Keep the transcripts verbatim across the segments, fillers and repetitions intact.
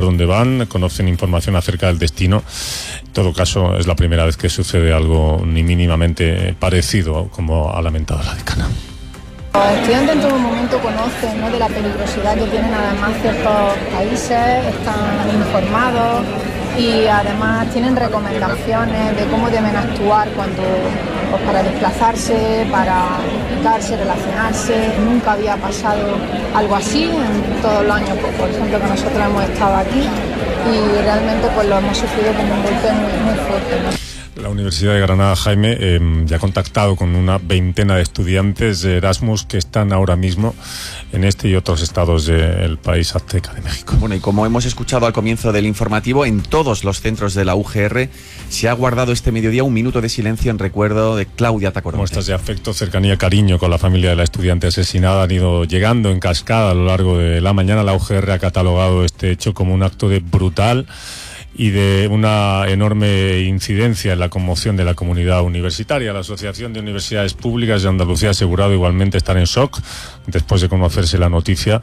dónde van, conocen información acerca del destino. En todo caso, es la primera vez que sucede algo ni mínimamente parecido, como ha lamentado la decana. Los estudiantes en todo momento conocen, ¿no?, de la peligrosidad que tienen además ciertos países, están informados y además tienen recomendaciones de cómo deben actuar cuando, pues, para desplazarse, para comunicarse, relacionarse. Nunca había pasado algo así en todos los años, pues, por ejemplo, que nosotros hemos estado aquí, y realmente pues lo hemos sufrido como un golpe muy, muy fuerte, ¿no? La Universidad de Granada, Jaime, eh, ya ha contactado con una veintena de estudiantes de Erasmus que están ahora mismo en este y otros estados del país azteca de México. Bueno, y como hemos escuchado al comienzo del informativo, en todos los centros de la U G R se ha guardado este mediodía un minuto de silencio en recuerdo de Claudia Tacoronte. Muestras de afecto, cercanía, cariño con la familia de la estudiante asesinada han ido llegando en cascada a lo largo de la mañana. La U G R ha catalogado este hecho como un acto de brutal y de una enorme incidencia en la conmoción de la comunidad universitaria. La Asociación de Universidades Públicas de Andalucía ha asegurado igualmente estar en shock después de conocerse la noticia,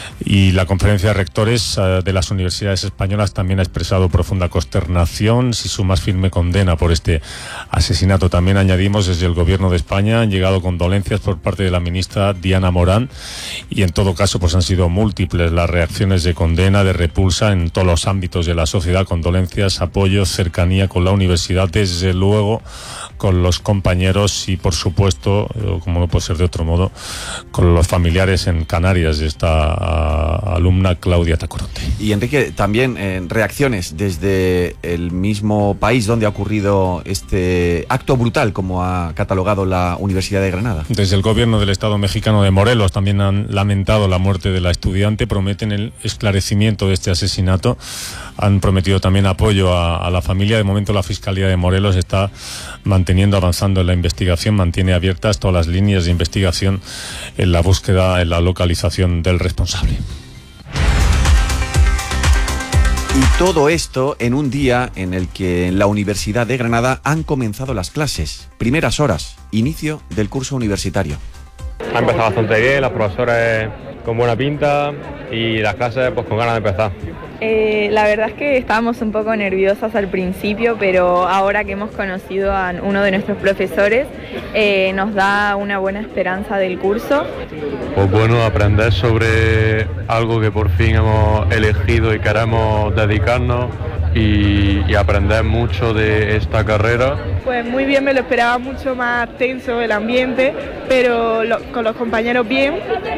y la Conferencia de Rectores de las Universidades Españolas también ha expresado profunda consternación y su más firme condena por este asesinato. También añadimos, desde el Gobierno de España han llegado condolencias por parte de la ministra Diana Morán, y en todo caso pues han sido múltiples las reacciones de condena, de repulsa en todos los ámbitos de la sociedad. Condolencias, apoyo, cercanía con la universidad, desde luego con los compañeros y, por supuesto, como no puede ser de otro modo, con los familiares en Canarias de esta a, alumna Claudia Tacoronte. Y Enrique, también eh, reacciones desde el mismo país donde ha ocurrido este acto brutal, como ha catalogado la Universidad de Granada. Desde el gobierno del Estado mexicano de Morelos también han lamentado la muerte de la estudiante, prometen el esclarecimiento de este asesinato, han prometido también apoyo a, a la familia. De momento la Fiscalía de Morelos está manteniendo, avanzando en la investigación, mantiene abiertas todas las líneas de investigación en la búsqueda, en la localización del responsable. Y todo esto en un día en el que en la Universidad de Granada han comenzado las clases. Primeras horas, inicio del curso universitario. Ha empezado bastante bien, las profesoras con buena pinta y las clases pues con ganas de empezar. Eh, la verdad es que estábamos un poco nerviosas al principio, pero ahora que hemos conocido a uno de nuestros profesores, eh, nos da una buena esperanza del curso. Pues bueno, aprender sobre algo que por fin hemos elegido y queremos dedicarnos y, y aprender mucho de esta carrera. Pues muy bien, me lo esperaba mucho más tenso el ambiente, pero lo, con los compañeros bien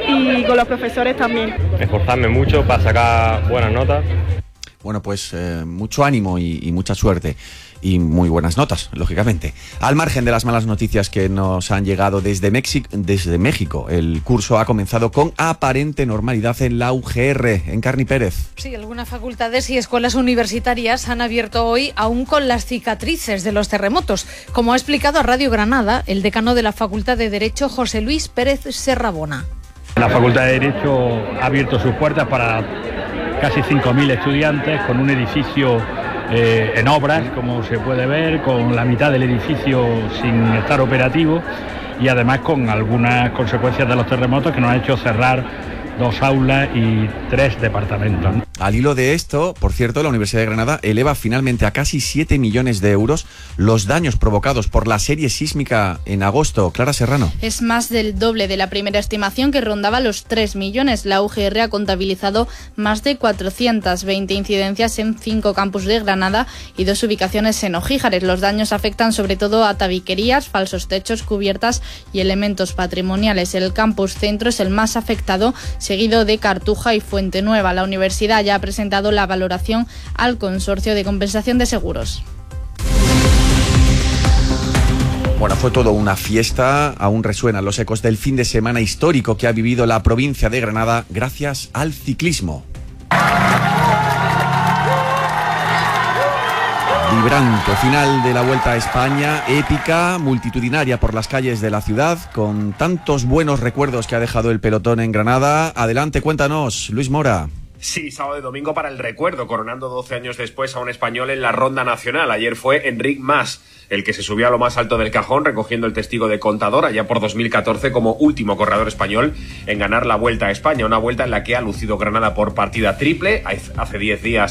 y con los profesores también. Esforzarme mucho para sacar buenas notas. Bueno, pues eh, mucho ánimo y, y mucha suerte. Y muy buenas notas, lógicamente. Al margen de las malas noticias que nos han llegado desde, México, desde México, el curso ha comenzado con aparente normalidad en la U G R. Encarni Pérez. Sí, algunas facultades y escuelas universitarias han abierto hoy aún con las cicatrices de los terremotos. Como ha explicado a Radio Granada el decano de la Facultad de Derecho, José Luis Pérez Serrabona. La Facultad de Derecho ha abierto sus puertas para casi cinco mil estudiantes, con un edificio Eh, en obras, como se puede ver, con la mitad del edificio sin estar operativo, y además con algunas consecuencias de los terremotos que nos ha hecho cerrar dos aulas y tres departamentos. Al hilo de esto, por cierto, la Universidad de Granada eleva finalmente a casi siete millones de euros los daños provocados por la serie sísmica en agosto. Clara Serrano. Es más del doble de la primera estimación, que rondaba los tres millones. La U G R ha contabilizado más de cuatrocientas veinte incidencias en cinco campus de Granada y dos ubicaciones en Ojíjares. Los daños afectan sobre todo a tabiquerías, falsos techos, cubiertas y elementos patrimoniales. El campus centro es el más afectado, seguido de Cartuja y Fuente Nueva. La universidad ya ha presentado la valoración al Consorcio de Compensación de Seguros. Bueno, fue todo una fiesta. Aún resuenan los ecos del fin de semana histórico que ha vivido la provincia de Granada gracias al ciclismo. Vibrante final de la Vuelta a España, épica, multitudinaria por las calles de la ciudad, con tantos buenos recuerdos que ha dejado el pelotón en Granada. Adelante, cuéntanos, Luis Mora. Sí, sábado y domingo para el recuerdo, coronando doce años después a un español en la ronda nacional. Ayer fue Enric Mas el que se subió a lo más alto del cajón, recogiendo el testigo de Contador allá por dos mil catorce como último corredor español en ganar la Vuelta a España. Una vuelta en la que ha lucido Granada por partida triple. Hace diez días